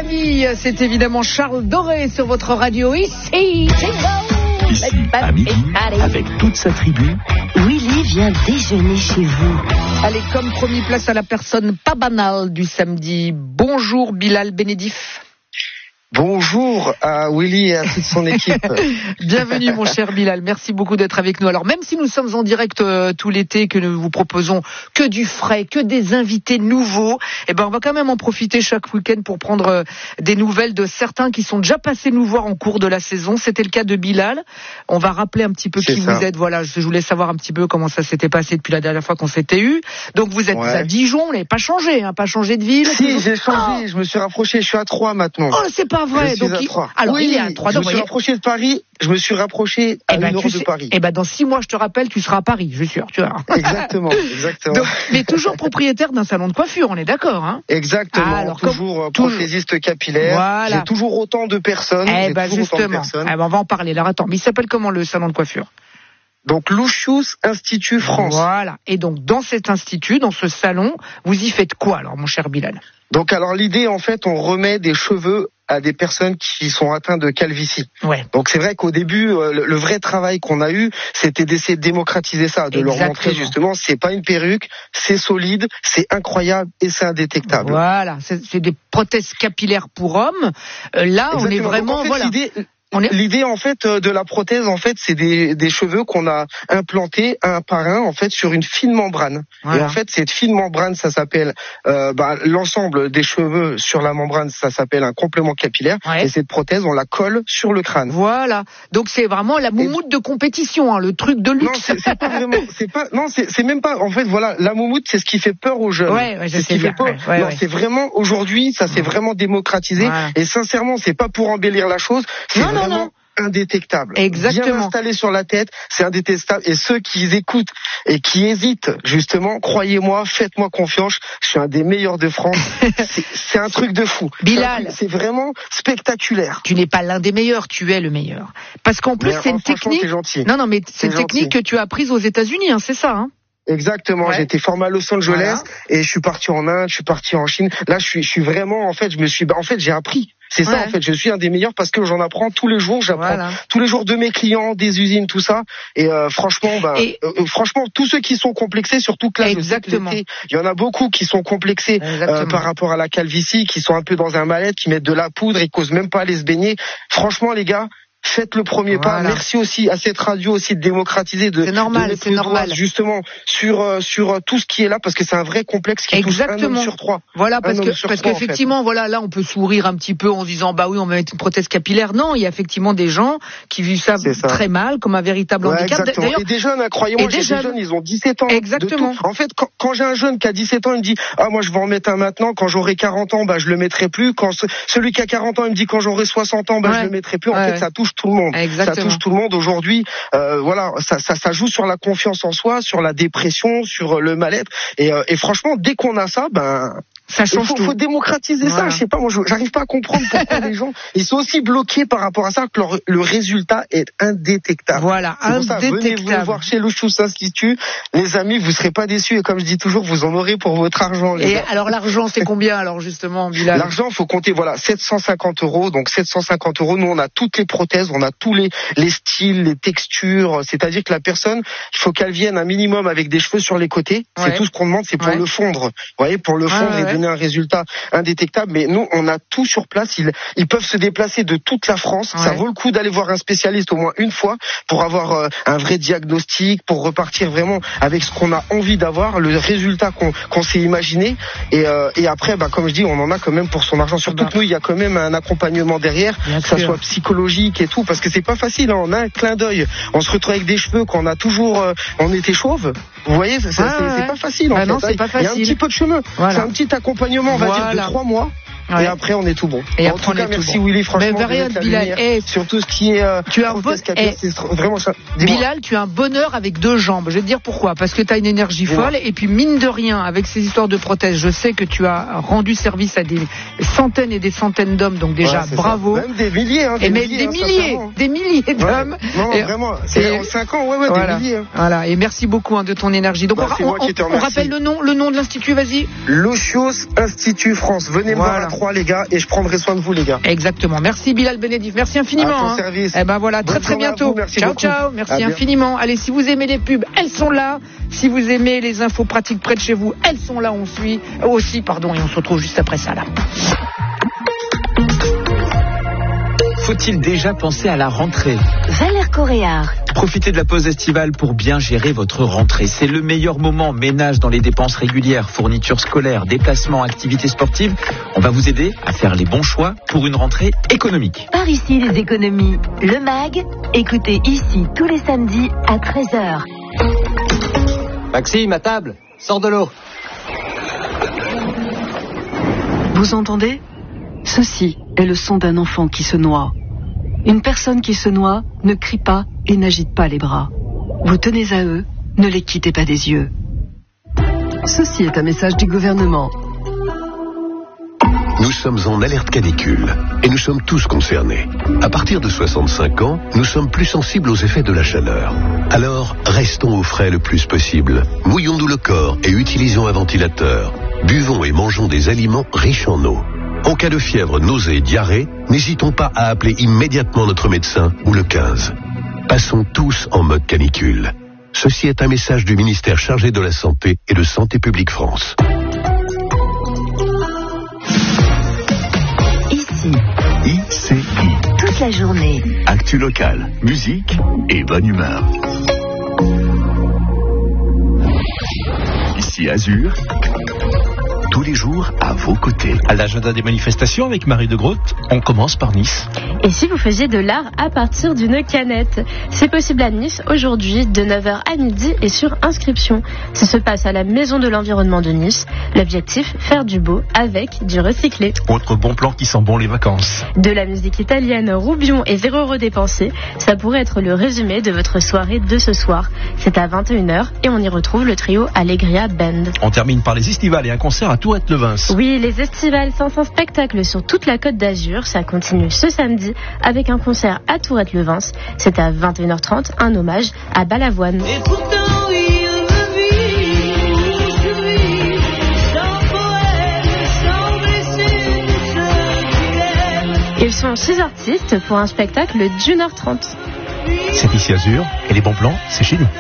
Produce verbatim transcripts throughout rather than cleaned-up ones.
amis, c'est évidemment Charles Doré sur votre radio ici. Ici, à midi, avec toute sa tribu, Willy vient déjeuner chez vous. Allez, comme promis, place à la personne pas banale du samedi. Bonjour Bilal Benedif. Bonjour à Willy et à toute son équipe. Bienvenue mon cher Bilal, merci beaucoup d'être avec nous. Alors même si nous sommes en direct euh, tout l'été, que nous vous proposons que du frais, que des invités nouveaux, eh ben on va quand même en profiter chaque week-end pour prendre euh, des nouvelles de certains qui sont déjà passés nous voir en cours de la saison. C'était le cas de Bilal. On va rappeler un petit peu C'est qui ça. vous êtes. Voilà, je voulais savoir un petit peu comment ça s'était passé depuis la dernière fois qu'on s'était eu. Donc vous êtes Ouais. à Dijon, vous n'avez pas changé, hein, pas changé de ville. Si, toujours- j'ai changé, Oh, je me suis rapproché, je suis à Troyes maintenant. oh, c'est pas vrai. Je suis Donc à il... Troyes. alors oui, il est à Troyes. je me donc, suis voyez- rapproché de Paris, je me suis rapproché à Eh ben, une heure tu de sais- Paris. eh ben, dans six mois, je te rappelle, tu seras à Paris, je suis sûr, tu vois. Exactement, exactement. Donc, mais toujours propriétaire d'un salon de coiffure, on est d'accord, hein? Exactement, Ah, alors, toujours euh, toujours- prothésiste capillaire. Voilà. J'ai toujours autant de personnes. Eh j'ai ben, toujours autant de justement. personnes. Eh ben, on va en parler. Alors, attends, mais il s'appelle comment le salon de coiffure? Donc Lucius Institut France. Voilà. Et donc, dans cet institut, dans ce salon, vous y faites quoi, alors, mon cher Bilal? Donc alors l'idée en fait, on remet des cheveux à des personnes qui sont atteintes de calvitie. Ouais. Donc c'est vrai qu'au début, euh, le, le vrai travail qu'on a eu, c'était d'essayer de démocratiser ça, de leur Exactement. montrer justement, c'est pas une perruque, c'est solide, c'est incroyable et c'est indétectable. Voilà. C'est, c'est des prothèses capillaires pour hommes. Euh, là, on est Exactement. vraiment, Donc, en fait, voilà. l'idée, On est... L'idée en fait euh, de la prothèse en fait c'est des, des cheveux qu'on a implantés un par un en fait sur une fine membrane. Voilà. Et en fait cette fine membrane ça s'appelle euh, bah, l'ensemble des cheveux sur la membrane ça s'appelle un complément capillaire. Ouais. Et cette prothèse on la colle sur le crâne. Voilà. Donc, c'est vraiment la moumoute de compétition, hein, le truc de Non luxe. c'est, c'est pas vraiment c'est pas non c'est, c'est même pas en fait voilà la moumoute c'est ce qui fait peur aux jeunes. Ouais, ouais, je c'est ce sais qui bien. fait peur. Ouais, ouais, non ouais. c'est vraiment aujourd'hui ça s'est vraiment démocratisé Voilà. et sincèrement c'est pas pour embellir la chose c'est Non, non, vraiment non. indétectable. Exactement. Bien installé sur la tête, c'est indétectable. Et ceux qui écoutent et qui hésitent, justement, croyez-moi, faites-moi confiance, je suis un des meilleurs de France. c'est, c'est un truc de fou. Bilal. C'est, un truc- c'est vraiment spectaculaire. Tu n'es pas l'un des meilleurs, tu es le meilleur. Parce qu'en plus, Mais, c'est une oh, franchement, technique. c'est gentil. Non, non, mais c'est C'est une technique gentil. que tu as apprise aux États-Unis, hein, c'est ça, hein? Exactement, Ouais. j'ai été formé à Los Angeles Voilà. et je suis parti en Inde, je suis parti en Chine. Là, je suis, je suis vraiment, en fait, je me suis, bah, en fait, j'ai appris. C'est ça, Ouais. en fait, je suis un des meilleurs parce que j'en apprends tous les jours, j'apprends Voilà. tous les jours de mes clients, des usines, tout ça. Et euh, franchement, bah, Et- euh, euh, franchement, tous ceux qui sont complexés, surtout que là, je sais que Exactement. l'été, il y en a beaucoup qui sont complexés euh, Exactement. par rapport à la calvitie, qui sont un peu dans un mal-être, qui mettent de la poudre, ils causent même pas aller se baigner. Franchement, les gars. Faites le premier pas. Voilà. Merci aussi à cette radio aussi de démocratiser, de, C'est normal, de mettre c'est le normal. doigt justement sur euh, sur euh, tout ce qui est là parce que c'est un vrai complexe qui touche un Exactement. homme sur trois. Voilà, parce Un que homme sur parce trois, en qu'effectivement, voilà, là, on peut sourire un petit peu en se disant, bah oui, on va mettre une prothèse capillaire. Non, il y a effectivement des gens qui vivent ça, C'est ça. très mal, comme un véritable Ouais, handicap. exactement. D'ailleurs, Et des jeunes, hein, croyez-moi, et j'ai des des jeunes. jeunes, ils ont dix-sept ans. Exactement. De tout. En fait, quand, quand j'ai un jeune qui a dix-sept ans, il me dit ah moi je vais en mettre un maintenant. Quand j'aurai quarante ans, bah je le mettrai plus. Quand ce- celui qui a quarante ans, il me dit quand j'aurai soixante ans, bah Ouais. je le mettrai plus. En Ouais, fait, ouais. ça touche tout le monde. Exactement. Ça touche tout le monde aujourd'hui. Euh, voilà, ça, ça, ça joue sur la confiance en soi, sur la dépression, sur le mal-être. Et, euh, et franchement, dès qu'on a ça, ben ça il change faut, tout. faut démocratiser Voilà. ça. Je sais pas, moi, je- j'arrive pas à comprendre pourquoi les gens ils sont aussi bloqués par rapport à ça que leur, le résultat est indétectable. Voilà, C'est pour ça, venez vous indétectable. voir chez Lucius Institut, les amis, vous serez pas déçus et comme je dis toujours, vous en aurez pour votre argent. Les Et gars. alors, l'argent, c'est combien, alors, justement, Bilal? L'argent, faut compter, voilà, sept cent cinquante euros. Donc sept cent cinquante euros. Nous, on a toutes les prothèses, on a tous les les styles, les textures. C'est-à-dire que la personne, il faut qu'elle vienne un minimum avec des cheveux sur les côtés. Ouais. C'est tout ce qu'on demande, c'est pour Ouais. le fondre. Vous voyez, pour le Ouais, fondre ouais, et ouais. donner un résultat indétectable. Mais nous, on a tout sur place. Ils, ils peuvent se déplacer de toute la France. Ça Ouais. vaut le coup d'aller voir un spécialiste au moins une fois pour avoir euh, un vrai diagnostic, pour repartir vraiment avec ce qu'on a envie d'avoir, le résultat qu'on qu'on s'est imaginé. Et, euh, et après, bah, comme je dis, on en a quand même pour son argent. Surtout Bah. que nous, il y a quand même un accompagnement derrière, Bien que ça sûr. soit psychologique et tout, parce que c'est pas facile. Hein. On a un clin d'œil. On se retrouve avec des cheveux qu'on a toujours, euh, on était chauve. Vous voyez, c'est, c'est, Ouais, c'est ouais. pas facile. En Bah fait. non, c'est pas Il y a un facile. petit peu de chemin. Voilà. C'est un petit accompagnement, on va Voilà. dire, de trois mois. Ouais. Et après, on est tout bon. Et en après, tout on cas, est tout merci bon. Willy, franchement. Mais de rien, mettre la Bilal. lumière Eh, sur tout ce qui est euh, tu as un prothèse bon- capillaire, eh, c'est vraiment ça. Dis-moi. Bilal, tu as un bonheur avec deux jambes. Je vais te dire pourquoi. Parce que tu as une énergie Dis-moi. folle. Et puis, mine de rien, avec ces histoires de prothèses, je sais que tu as rendu service à des centaines et des centaines d'hommes. Donc déjà, Ouais, c'est bravo. ça. Même des milliers. Hein, Et des mais milliers, des hein, milliers, sincèrement. des milliers Ouais. d'hommes. Non, Et- vraiment. C'est et- en cinq ans, ouais, ouais, Voilà. des milliers. Hein. Voilà. Et merci beaucoup hein, de ton énergie. Donc, Bah, on, c'est on- moi qui te on- on remercie. rappelle le nom, le nom de l'institut, vas-y. Lucius Institut France. Venez me Voilà. voir à crois, les gars, et je prendrai soin de vous, les gars. Exactement. Merci Bilal Benedif. Merci infiniment. À ton hein. service. Eh ben voilà, Bonne très très bientôt. Vous, merci ciao beaucoup. ciao. Merci à infiniment. Bien. Allez, si vous aimez les pubs, elles sont là. Si vous aimez les infos pratiques près de chez vous, elles sont là. On suit aussi, pardon, et on se retrouve juste après ça là. Faut-il déjà penser à la rentrée ? Valère Coréard. Profitez de la pause estivale pour bien gérer votre rentrée. C'est le meilleur moment. Ménage dans les dépenses régulières, fournitures scolaires, déplacements, activités sportives. On va vous aider à faire les bons choix pour une rentrée économique. Par ici les économies. Le MAG, écoutez ici tous les samedis à treize heures. Maxime, à table, sors de l'eau. Vous entendez ? Ceci est le son d'un enfant qui se noie. Une personne qui se noie ne crie pas et n'agite pas les bras. Vous tenez à eux, ne les quittez pas des yeux. Ceci est un message du gouvernement. Nous sommes en alerte canicule et nous sommes tous concernés. À partir de soixante-cinq ans, nous sommes plus sensibles aux effets de la chaleur. Alors, restons au frais le plus possible. Mouillons-nous le corps et utilisons un ventilateur. Buvons et mangeons des aliments riches en eau. En cas de fièvre, nausée, diarrhée, n'hésitons pas à appeler immédiatement notre médecin ou le quinze. Passons tous en mode canicule. Ceci est un message du ministère chargé de la Santé et de Santé publique France. Ici, I C I. toute la journée. Actu locale, musique et bonne humeur. Ici Azur. Tous les jours à vos côtés. À l'agenda des manifestations avec Marie de Groot, on commence par Nice. Et si vous faisiez de l'art à partir d'une canette ? C'est possible à Nice aujourd'hui de neuf heures à midi et sur inscription. Ça se passe à la Maison de l'Environnement de Nice. L'objectif, faire du beau avec du recyclé. Autre bon plan qui sent bon les vacances. De la musique italienne, Roubion et zéro euro dépensé. Ça pourrait être le résumé de votre soirée de ce soir. C'est à vingt et une heures et on y retrouve le trio Allegria Band. On termine par les estivales et un concert à Tourette-le-Vins. Oui, les estivales cinq cents spectacles sur toute la Côte d'Azur. Ça continue ce samedi avec un concert à Tourette-le-Vins. C'est à vingt et une heures trente, un hommage à Balavoine. Et pourtant, oui, ils sont six artistes pour un spectacle d'une heure trente. C'est ici Azur et les bons plans, c'est chez nous.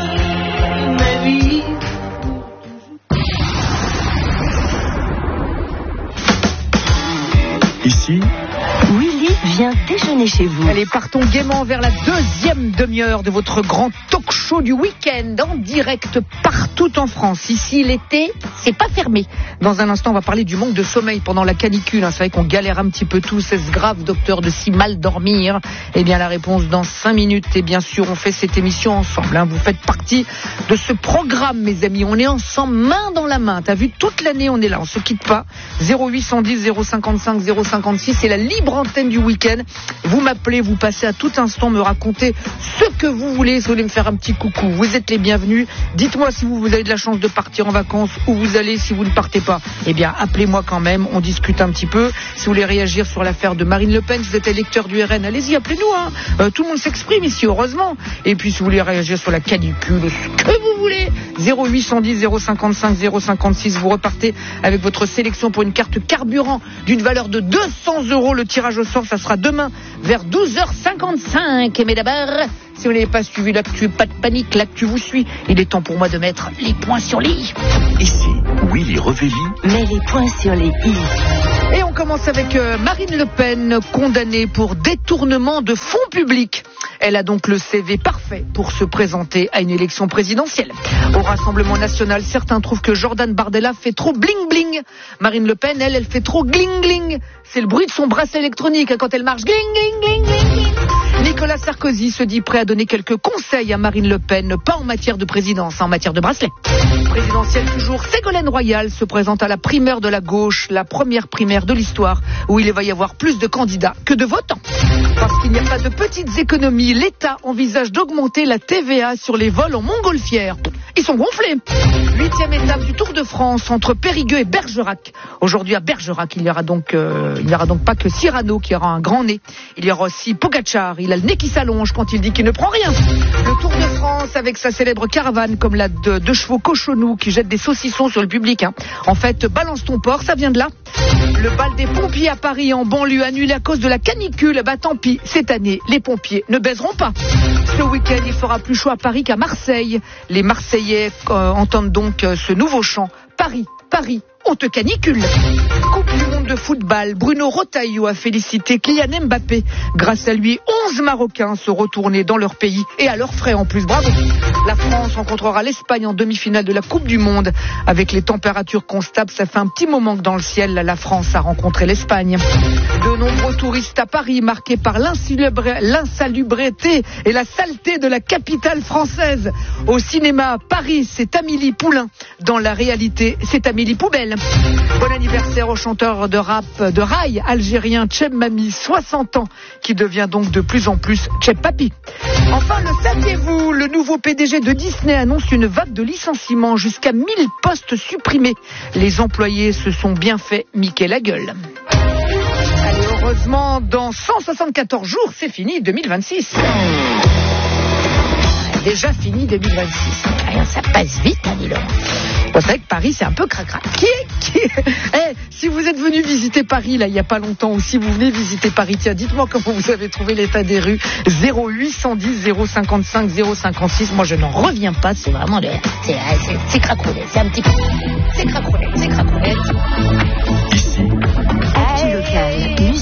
Ici, Willy vient déjeuner chez vous. Allez, partons gaiement vers la deuxième demi-heure de votre grand talk show du week-end en direct partout en France. Ici, l'été, c'est pas fermé. Dans un instant, on va parler du manque de sommeil pendant la canicule. C'est vrai qu'on galère un petit peu tous. Est-ce grave, docteur, de si mal dormir ? Eh bien, la réponse dans cinq minutes. Et bien sûr, on fait cette émission ensemble. Hein. Vous faites partie de ce programme, mes amis. On est ensemble, main dans la main. T'as vu, toute l'année, on est là. On se quitte pas. zéro huit cent dix, zéro cinquante-cinq, zéro cinquante-six. C'est la libre antenne du week-end. Vous m'appelez, vous passez à tout instant me raconter ce que vous voulez. Si vous voulez me faire un petit coucou, vous êtes les bienvenus. Dites-moi si vous, vous avez de la chance de partir en vacances, où vous allez si vous ne partez pas. Eh bien, appelez-moi quand même, on discute un petit peu. Si vous voulez réagir sur l'affaire de Marine Le Pen, si vous êtes électeur du R N, allez-y, appelez-nous. Hein. Euh, tout le monde s'exprime ici, heureusement. Et puis, si vous voulez réagir sur la canicule, ce que vous voulez, zéro huit cent dix, zéro cinquante-cinq, zéro cinquante-six, vous repartez avec votre sélection pour une carte carburant d'une valeur de deux cents euros. Le tirage au sort, ça sera demain vers douze heures cinquante-cinq. Et mais d'abord, si vous n'avez pas suivi l'actu, pas de panique, l'actu vous suit. Il est temps pour moi de mettre les points sur les i. Ici, Willy Revelli. Mets les points sur les i. Et on commence avec euh, Marine Le Pen, condamnée pour détournement de fonds publics. Elle a donc le C V parfait pour se présenter à une élection présidentielle. Au Rassemblement national, certains trouvent que Jordan Bardella fait trop bling-bling. Marine Le Pen, elle, elle fait trop gling-gling. C'est le bruit de son bracelet électronique quand elle marche. Gling-gling-gling-gling. Nicolas Sarkozy se dit prêt à donner quelques conseils à Marine Le Pen, pas en matière de présidence, en matière de bracelet. Présidentielle toujours, Ségolène Royal se présente à la primaire de la gauche, la première primaire de l'histoire, où il va y avoir plus de candidats que de votants. Parce qu'il n'y a pas de petites économies, l'État envisage d'augmenter la T V A sur les vols en montgolfière. ils sont gonflés. Huitième étape du Tour de France entre Périgueux et Bergerac. Aujourd'hui à Bergerac, il y aura donc, euh, il n'y aura donc pas que Cyrano qui aura un grand nez. Il y aura aussi Pogacar. Il a le nez qui s'allonge quand il dit qu'il ne prend rien. Le Tour de France avec sa célèbre caravane comme la de deux chevaux cochonous qui jettent des saucissons sur le public. Hein. En fait, balance ton porc, ça vient de là. Le bal des pompiers à Paris en banlieue annulé à cause de la canicule. Bah tant pis, cette année, les pompiers ne baiseront pas. Ce week-end, il fera plus chaud à Paris qu'à Marseille. Les Marseillais euh, entendent donc euh, ce nouveau chant. Paris, Paris, on te canicule. Coupe du monde de football, Bruno Retailleau a félicité Kylian Mbappé. Grâce à lui, onze Marocains se retournaient dans leur pays et à leurs frais en plus. Bravo. La France rencontrera l'Espagne en demi-finale de la Coupe du Monde. Avec les températures constables, ça fait un petit moment que dans le ciel, la France a rencontré l'Espagne. De nombreux touristes à Paris, marqués par l'insalubrité et la saleté de la capitale française. Au cinéma, Paris, c'est Amélie Poulain. Dans la réalité, c'est Amélie Poubelle. Bon anniversaire au chanteur de rap de rail algérien Cheb Mami, soixante ans, qui devient donc de plus en plus Cheb Papi. Enfin, le saviez-vous, le nouveau P D G de Disney annonce une vague de licenciements, jusqu'à mille postes supprimés. Les employés se sont bien fait miquer la gueule. Allez, heureusement, dans cent soixante-quatorze jours, c'est fini deux mille vingt-six. Déjà fini deux mille vingt-six. Ça passe vite, hein, dis donc. C'est vrai que Paris, c'est un peu cracra. Qui est, qui est... Eh, si vous êtes venu visiter Paris, là, il n'y a pas longtemps, ou si vous venez visiter Paris, tiens, dites-moi comment vous avez trouvé l'état des rues. zéro huit cent dix zéro cinquante-cinq zéro cinquante-six. Moi, je n'en reviens pas. C'est vraiment de... C'est, c'est, c'est cracroulet. C'est un petit peu... C'est cracroulet. C'est cracroulet. Ici. Actu local. Musique.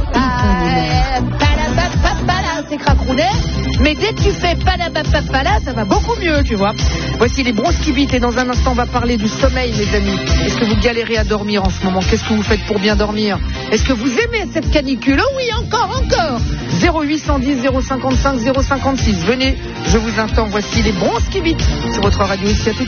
C'est cracroulet, mais dès que tu fais palabapapala, ça va beaucoup mieux, tu vois. Voici les bronskibites et dans un instant on va parler du sommeil, mes amis. Est-ce que vous galérez à dormir en ce moment? Qu'est-ce que vous faites pour bien dormir? Est-ce que vous aimez cette canicule? Oh oui, encore, encore. zéro huit cent dix zéro cinquante-cinq zéro cinquante-six. Venez, je vous attends. Voici les bronskibites sur votre radio ici à tout.